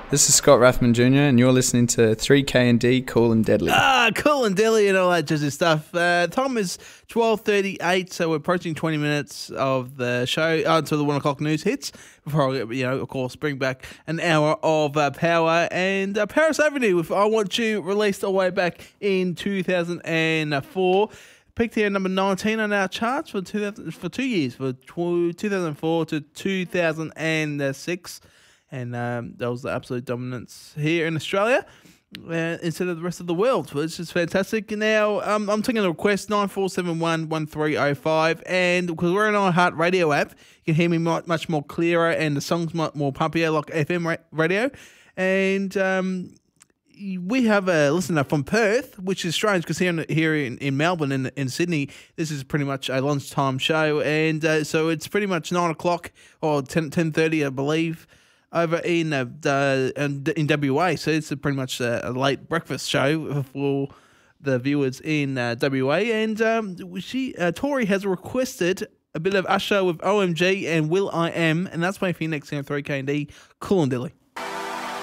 This is Scott Rathman Jr. and you're listening to 3K&D Cool and Deadly. Cool and Deadly and all that jazzy stuff. Time is 12:38, so we're approaching 20 minutes of the show until the 1 o'clock news hits. Before I, of course, bring back an hour of Power and Paris Avenue with I Want You, released all the way back in 2004. Peaked here at number 19 on our charts for 2 years, for 2004 to 2006. And that was the absolute dominance here in Australia instead of the rest of the world, which is fantastic. Now, I'm taking a request, 9471-1305, and because we're an iHeart Radio app, you can hear me much more clearer and the songs much more pumpier like FM radio. And we have a listener from Perth, which is strange because here in Melbourne and in Sydney, this is pretty much a lunchtime show. And so it's pretty much 9 o'clock or 10:30, I believe, over in WA, so it's pretty much a late breakfast show for the viewers in WA. And Tori has requested a bit of Usher with OMG and Will I Am, and that's playing for you next here on 3K&D Cool and Dilly.